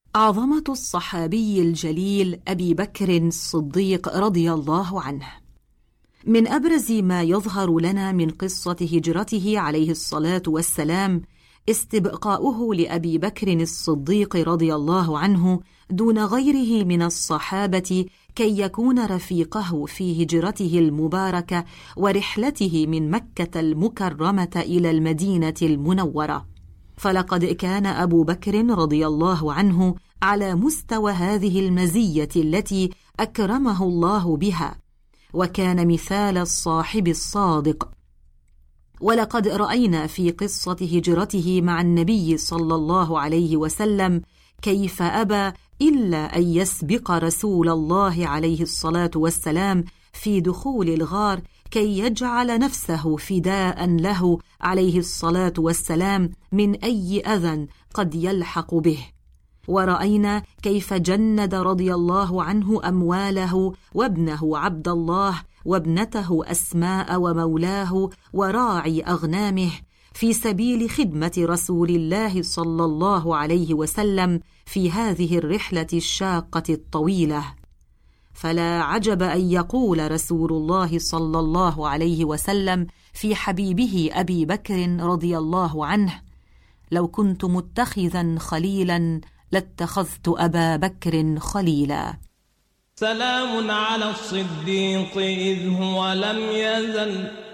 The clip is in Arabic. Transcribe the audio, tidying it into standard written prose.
عظمة الصحابي الجليل أبي بكر الصديق رضي الله عنه. من أبرز ما يظهر لنا من قصة هجرته عليه الصلاة والسلام استبقاؤه لأبي بكر الصديق رضي الله عنه دون غيره من الصحابة كي يكون رفيقه في هجرته المباركة ورحلته من مكة المكرمة إلى المدينة المنورة. فلقد كان أبو بكر رضي الله عنه على مستوى هذه المزية التي أكرمه الله بها، وكان مثال الصاحب الصادق. ولقد رأينا في قصة هجرته مع النبي صلى الله عليه وسلم كيف أبى إلا أن يسبق رسول الله عليه الصلاة والسلام في دخول الغار كي يجعل نفسه فداء له عليه الصلاة والسلام من أي أذى قد يلحق به. ورأينا كيف جند رضي الله عنه أمواله وابنه عبد الله وابنته أسماء ومولاه وراعي أغنامه في سبيل خدمة رسول الله صلى الله عليه وسلم في هذه الرحلة الشاقة الطويلة. فلا عجب أن يقول رسول الله صلى الله عليه وسلم في حبيبه أبي بكر رضي الله عنه: لو كنت متخذا خليلا لاتخذت أبا بكر خليلا. سلام على الصديق إذ هو لم يزل